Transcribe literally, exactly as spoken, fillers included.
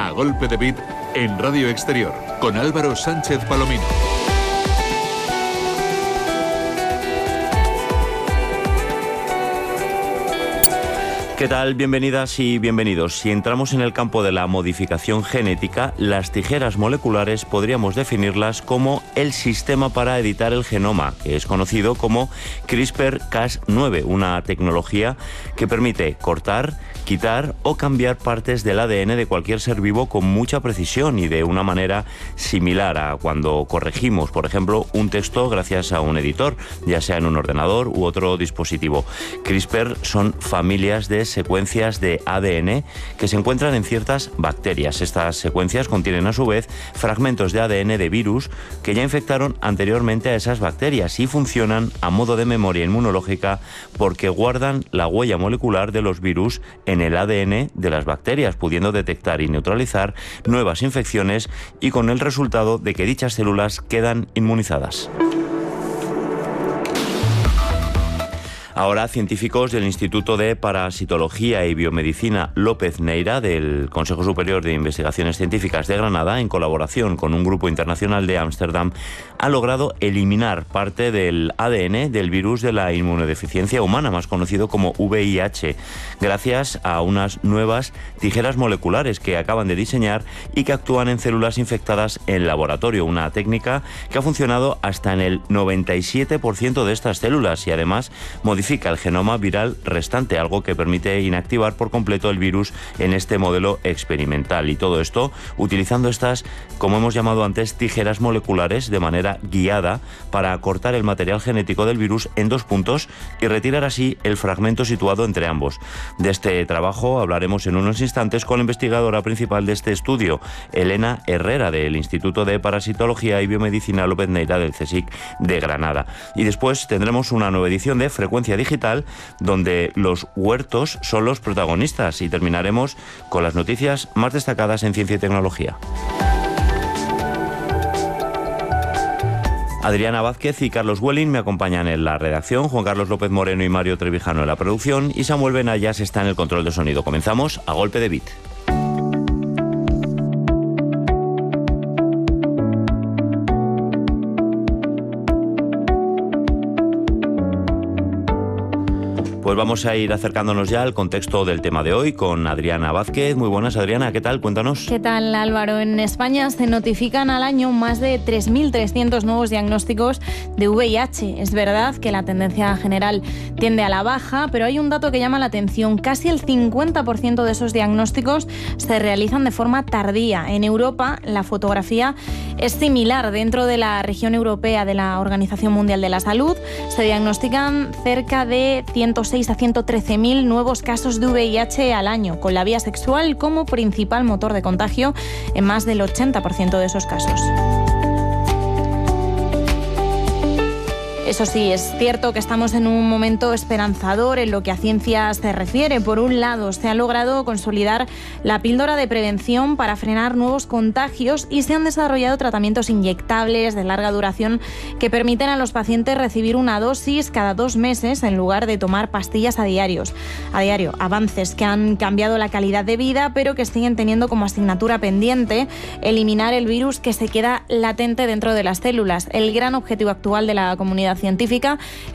A Golpe de Beat en Radio Exterior con Álvaro Sánchez Palomino. ¿Qué tal? Bienvenidas y bienvenidos. Si entramos en el campo de la modificación genética, las tijeras moleculares podríamos definirlas como el sistema para editar el genoma, que es conocido como CRISPR Cas nueve, una tecnología que permite cortar, quitar o cambiar partes del A D N de cualquier ser vivo con mucha precisión y de una manera similar a cuando corregimos, por ejemplo, un texto gracias a un editor, ya sea en un ordenador u otro dispositivo. CRISPR son familias de secuencias de A D N que se encuentran en ciertas bacterias. Estas secuencias contienen a su vez fragmentos de A D N de virus que ya infectaron anteriormente a esas bacterias y funcionan a modo de memoria inmunológica porque guardan la huella molecular de los virus en el A D N de las bacterias, pudiendo detectar y neutralizar nuevas infecciones y con el resultado de que dichas células quedan inmunizadas. Ahora, científicos del Instituto de Parasitología y Biomedicina López Neira del Consejo Superior de Investigaciones Científicas de Granada, en colaboración con un grupo internacional de Ámsterdam, han logrado eliminar parte del A D N del virus de la inmunodeficiencia humana, más conocido como V I H, gracias a unas nuevas tijeras moleculares que acaban de diseñar y que actúan en células infectadas en laboratorio, una técnica que ha funcionado hasta en el noventa y siete por ciento de estas células y además modifica el genoma viral restante, algo que permite inactivar por completo el virus en este modelo experimental. Y todo esto utilizando estas, como hemos llamado antes, tijeras moleculares de manera guiada para cortar el material genético del virus en dos puntos y retirar así el fragmento situado entre ambos. De este trabajo hablaremos en unos instantes con la investigadora principal de este estudio, Elena Herrera, del Instituto de Parasitología y Biomedicina López Neira del CSIC de Granada. Y después tendremos una nueva edición de Frecuencia Digital, donde los huertos son los protagonistas, y terminaremos con las noticias más destacadas en ciencia y tecnología. Adriana Vázquez y Carlos Welling me acompañan en la redacción, Juan Carlos López Moreno y Mario Trevijano en la producción y Samuel Benayas está en el control de sonido. Comenzamos a golpe de beat. Pues vamos a ir acercándonos ya al contexto del tema de hoy con Adriana Vázquez. Muy buenas, Adriana, ¿qué tal? Cuéntanos. ¿Qué tal, Álvaro? En España se notifican al año más de tres mil trescientos nuevos diagnósticos de V I H. Es verdad que la tendencia general tiende a la baja, pero hay un dato que llama la atención. Casi el cincuenta por ciento de esos diagnósticos se realizan de forma tardía. En Europa, la fotografía es similar. Dentro de la región europea de la Organización Mundial de la Salud, se diagnostican cerca de ciento seis a ciento trece mil nuevos casos de V I H al año, con la vía sexual como principal motor de contagio en más del ochenta por ciento de esos casos. Eso sí, es cierto que estamos en un momento esperanzador en lo que a ciencia se refiere. Por un lado, se ha logrado consolidar la píldora de prevención para frenar nuevos contagios y se han desarrollado tratamientos inyectables de larga duración que permiten a los pacientes recibir una dosis cada dos meses en lugar de tomar pastillas a diarios. A diario, avances que han cambiado la calidad de vida, pero que siguen teniendo como asignatura pendiente eliminar el virus que se queda latente dentro de las células. El gran objetivo actual de la comunidad científica